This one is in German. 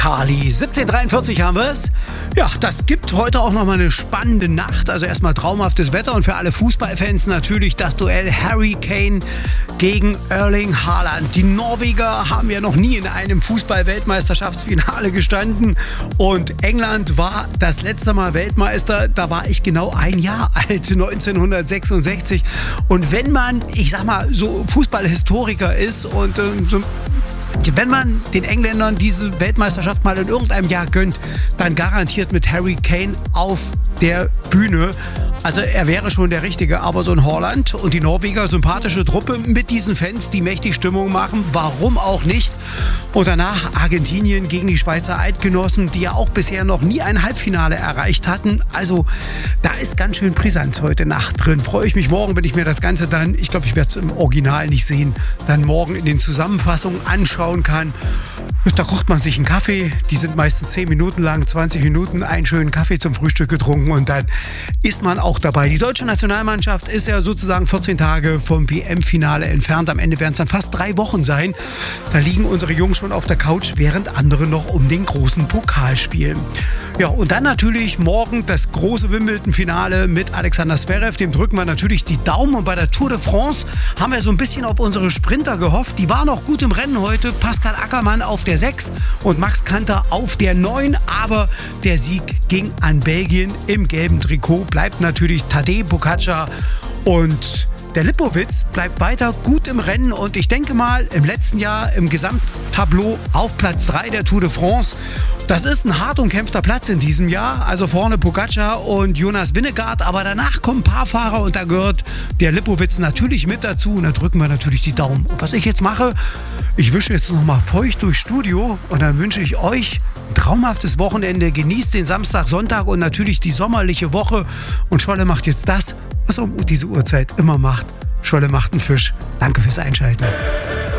Carly, 17:43 haben wir es. Ja, das gibt heute auch nochmal eine spannende Nacht. Also erstmal traumhaftes Wetter und für alle Fußballfans natürlich das Duell Harry Kane gegen Erling Haaland. Die Norweger haben ja noch nie in einem Fußball-Weltmeisterschaftsfinale gestanden und England war das letzte Mal Weltmeister. Da war ich genau ein Jahr alt, 1966. Und wenn man, ich sag mal, so Fußballhistoriker ist und wenn man den Engländern diese Weltmeisterschaft mal in irgendeinem Jahr gönnt, dann garantiert mit Harry Kane auf der Bühne. Also er wäre schon der Richtige, aber so ein Haaland und die Norweger, sympathische Truppe mit diesen Fans, die mächtig Stimmung machen, warum auch nicht? Und danach Argentinien gegen die Schweizer Eidgenossen, die ja auch bisher noch nie ein Halbfinale erreicht hatten. Also da ist ganz schön Brisanz heute Nacht drin. Freue ich mich morgen, wenn ich mir das Ganze dann, ich glaube, ich werde es im Original nicht sehen, dann morgen in den Zusammenfassungen anschauen kann. Da kocht man sich einen Kaffee, die sind meistens 10 Minuten lang, 20 Minuten, einen schönen Kaffee zum Frühstück getrunken und dann ist man auch dabei. Die deutsche Nationalmannschaft ist ja sozusagen 14 Tage vom WM-Finale entfernt. Am Ende werden es dann fast 3 Wochen sein. Da liegen unsere Jungs schon auf der Couch, während andere noch um den großen Pokal spielen. Ja, und dann natürlich morgen das große Wimbledon-Finale mit Alexander Zverev. Dem drücken wir natürlich die Daumen. Und bei der Tour de France haben wir so ein bisschen auf unsere Sprinter gehofft. Die waren auch gut im Rennen heute. Pascal Ackermann auf der 6 und Max Kanter auf der 9. Aber der Sieg ging an Belgien. Im gelben Trikot bleibt natürlich Tadej Pogačar und der Lipowitz bleibt weiter gut im Rennen und ich denke mal im letzten Jahr im Gesamttableau auf Platz 3 der Tour de France. Das ist ein hart umkämpfter Platz in diesem Jahr. Also vorne Pogačar und Jonas Vingegaard, aber danach kommen ein paar Fahrer und da gehört der Lipowitz natürlich mit dazu und da drücken wir natürlich die Daumen. Und was ich jetzt mache, ich wische jetzt nochmal feucht durchs Studio und dann wünsche ich euch ein traumhaftes Wochenende. Genießt den Samstag, Sonntag und natürlich die sommerliche Woche. Und Scholle macht jetzt das, was er um diese Uhrzeit immer macht. Scholle macht einen Fisch. Danke fürs Einschalten.